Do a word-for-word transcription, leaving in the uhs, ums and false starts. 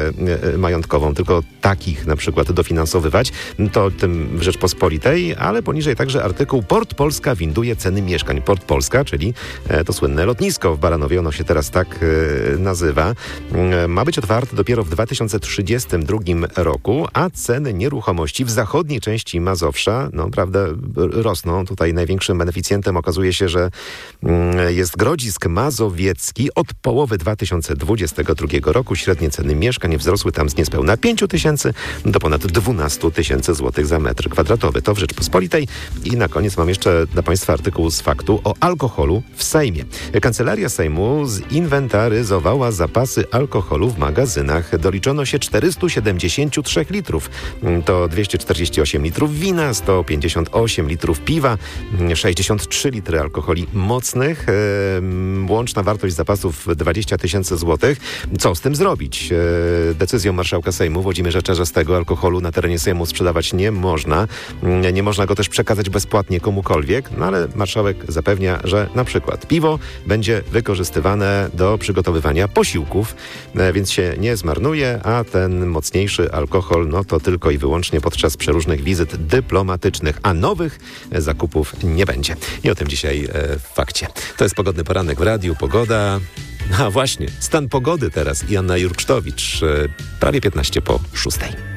e, majątkową, tylko takich na przykład dofinansowywać, to tym w Rzeczpospolitej, ale poniżej także artykuł Port Polska winduje ceny mieszkań. Port Polska, czyli e, to słynne lotnisko w Baranowie, ono się teraz tak e, nazywa, e, ma być otwarte dopiero w dwa tysiące trzydziestym drugim roku, a ceny nieruchomości w zachodniej części Mazowsza, no prawda, rosną. Tutaj największym beneficjentem okazuje się, że mm, jest Grodzisk Mazowiecki. Od połowy dwa tysiące dwudziestego drugiego roku średnie ceny mieszkań wzrosły tam z niespełna pięć tysięcy do ponad dwanaście tysięcy złotych za metr kwadratowy. To w Rzeczpospolitej. I na koniec mam jeszcze dla Państwa artykuł z faktu o alkoholu w Sejmie. Kancelaria Sejmu zinwentaryzowała zapasy alkoholu w magazynach. Doliczono się czterysta siedemdziesiąt trzy litrów. To dwieście czterdzieści osiem litrów wina, sto pięćdziesiąt osiem litrów piwa, sześćdziesiąt trzy litry alkoholi mocnych. Łączna wartość zapasów dwadzieścia tysięcy złotych. Co z tym zrobić? Decyzją marszałka Sejmu Włodzimierza Czarzastego alkoholu na terenie Sejmu sprzedawać nie można. Nie można go też przekazać bezpłatnie komukolwiek, no ale marszałek zapewnia, że na przykład piwo będzie wykorzystywane do przygotowywania posiłków, więc się nie zmarnuje, a ten mocniejszy alkohol, no to tylko i wyłącznie podczas przeróżnych wizyt dyplomatycznych, a nowych zakupów nie będzie. I o tym dzisiaj e, w fakcie. To jest Pogodny Poranek w Radiu Pogoda. A właśnie, stan pogody teraz i Anna Jurksztowicz, e, prawie piętnaście po szóstej.